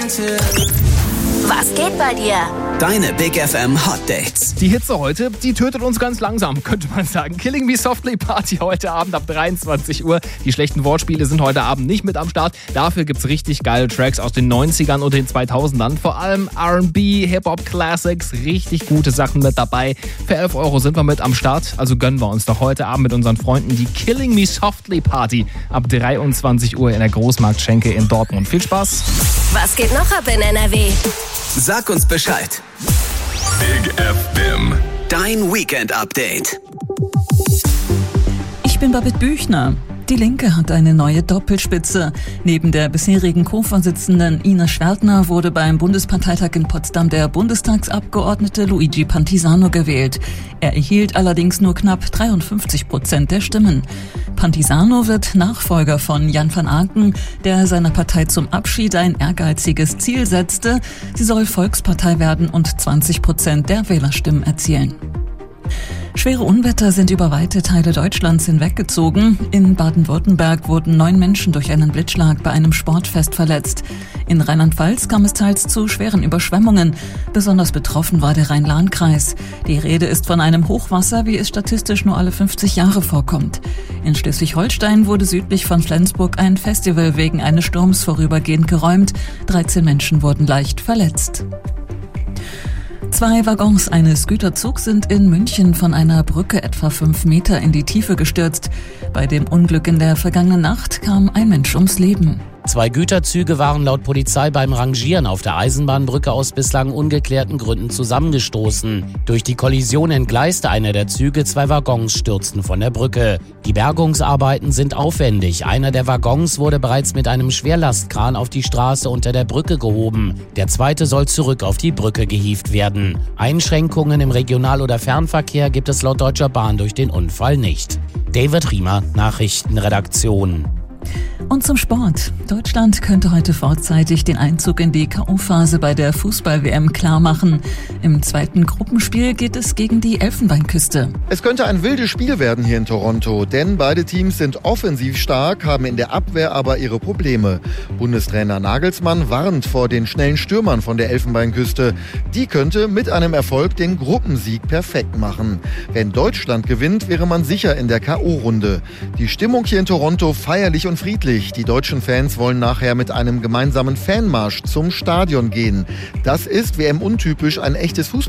Was geht bei dir? Deine Big FM Hot Dates. Die Hitze heute, die tötet uns ganz langsam, könnte man sagen. Killing Me Softly Party heute Abend ab 23 Uhr. Die schlechten Wortspiele sind heute Abend nicht mit am Start. Dafür gibt's richtig geile Tracks aus den 90ern und den 2000ern. Vor allem R&B, Hip-Hop-Classics, richtig gute Sachen mit dabei. Für 11 € sind wir mit am Start. Also gönnen wir uns doch heute Abend mit unseren Freunden die Killing Me Softly Party ab 23 Uhr in der Großmarktschenke in Dortmund. Viel Spaß! Was geht noch ab in NRW? Sag uns Bescheid. Big FM. Dein Weekend-Update. Ich bin Babette Büchner. Die Linke hat eine neue Doppelspitze. Neben der bisherigen Co-Vorsitzenden Ina Schwertner wurde beim Bundesparteitag in Potsdam der Bundestagsabgeordnete Luigi Pantisano gewählt. Er erhielt allerdings nur knapp 53% der Stimmen. Pantisano wird Nachfolger von Jan van Aken, der seiner Partei zum Abschied ein ehrgeiziges Ziel setzte. Sie soll Volkspartei werden und 20% der Wählerstimmen erzielen. Schwere Unwetter sind über weite Teile Deutschlands hinweggezogen. In Baden-Württemberg wurden 9 Menschen durch einen Blitzschlag bei einem Sportfest verletzt. In Rheinland-Pfalz kam es teils zu schweren Überschwemmungen. Besonders betroffen war der Rhein-Lahn-Kreis. Die Rede ist von einem Hochwasser, wie es statistisch nur alle 50 Jahre vorkommt. In Schleswig-Holstein wurde südlich von Flensburg ein Festival wegen eines Sturms vorübergehend geräumt. 13 Menschen wurden leicht verletzt. 2 Waggons eines Güterzugs sind in München von einer Brücke etwa 5 Meter in die Tiefe gestürzt. Bei dem Unglück in der vergangenen Nacht kam ein Mensch ums Leben. 2 Güterzüge waren laut Polizei beim Rangieren auf der Eisenbahnbrücke aus bislang ungeklärten Gründen zusammengestoßen. Durch die Kollision entgleiste einer der Züge, 2 Waggons stürzten von der Brücke. Die Bergungsarbeiten sind aufwendig. Einer der Waggons wurde bereits mit einem Schwerlastkran auf die Straße unter der Brücke gehoben. Der zweite soll zurück auf die Brücke gehievt werden. Einschränkungen im Regional- oder Fernverkehr gibt es laut Deutscher Bahn durch den Unfall nicht. David Riemer, Nachrichtenredaktion. Und zum Sport. Deutschland könnte heute vorzeitig den Einzug in die K.O.-Phase bei der Fußball-WM klarmachen. Im zweiten Gruppenspiel geht es gegen die Elfenbeinküste. Es könnte ein wildes Spiel werden hier in Toronto, denn beide Teams sind offensiv stark, haben in der Abwehr aber ihre Probleme. Bundestrainer Nagelsmann warnt vor den schnellen Stürmern von der Elfenbeinküste. Die könnte mit einem Erfolg den Gruppensieg perfekt machen. Wenn Deutschland gewinnt, wäre man sicher in der K.O.-Runde. Die Stimmung hier in Toronto feierlich und friedlich. Die deutschen Fans wollen nachher mit einem gemeinsamen Fanmarsch zum Stadion gehen. Das ist WM-untypisch ein echtes Fußball.